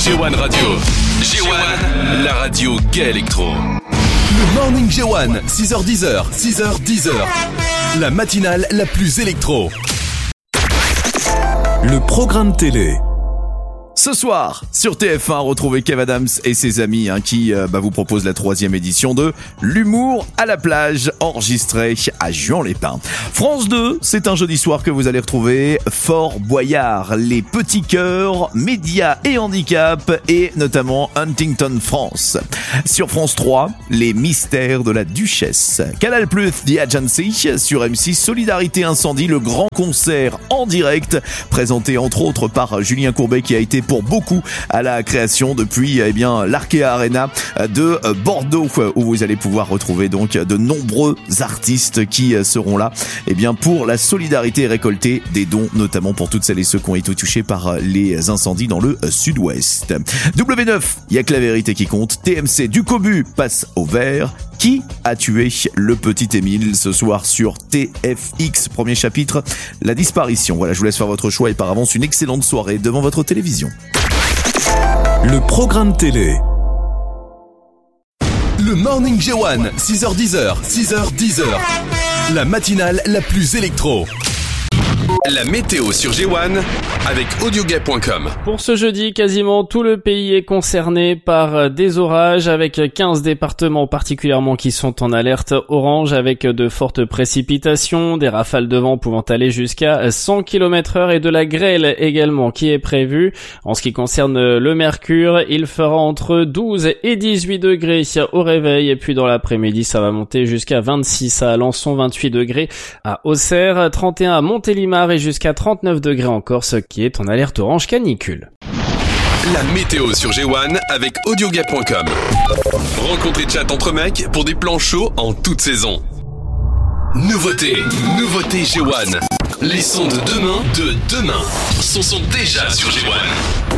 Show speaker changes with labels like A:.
A: G1 Radio. G1, la radio gay électro.
B: Le Morning G1, 6h10, 6h10. La matinale la plus électro. Le programme télé. Ce soir, sur TF1, retrouvez Kev Adams et ses amis qui vous proposent la 3e édition de L'humour à la plage, enregistré à Juan-les-Pins. France 2, c'est un jeudi soir que vous allez retrouver Fort Boyard, les petits cœurs, médias et handicap, et notamment Huntington France. Sur France 3, les mystères de la Duchesse. Canal+, The Agency. Sur M6, Solidarité Incendie, le grand concert en direct, présenté entre autres par Julien Courbet, qui a été pour beaucoup à la création depuis l'Arkea Arena de Bordeaux, où vous allez pouvoir retrouver donc de nombreux artistes qui seront là pour la solidarité et récolter des dons, notamment pour toutes celles et ceux qui ont été touchés par les incendies dans le sud-ouest. W9, il y a que la vérité qui compte. TMC, du cobu passe au vert. Qui a tué le petit Émile ce soir sur TFX? Premier chapitre, la disparition. Voilà, je vous laisse faire votre choix et par avance une excellente soirée devant votre télévision. Le programme télé. Le Morning G1, 6h10, 6h10. La matinale la plus électro.
A: La météo sur G1 avec audiogay.com.
C: Pour ce jeudi, quasiment tout le pays est concerné par des orages, avec 15 départements particulièrement qui sont en alerte orange, avec de fortes précipitations, des rafales de vent pouvant aller jusqu'à 100 km/h et de la grêle également qui est prévue. En ce qui concerne le mercure, il fera entre 12 et 18 degrés au réveil, et puis dans l'après-midi ça va monter jusqu'à 26 à Alençon, 28 degrés à Auxerre, 31 à Montélimar et jusqu'à 39 degrés en Corse, qui est en alerte orange canicule.
A: La météo sur G1 avec audiogay.com. Rencontre et chat entre mecs pour des plans chauds en toute saison. Nouveauté G1. Les sons de demain sont déjà sur G1.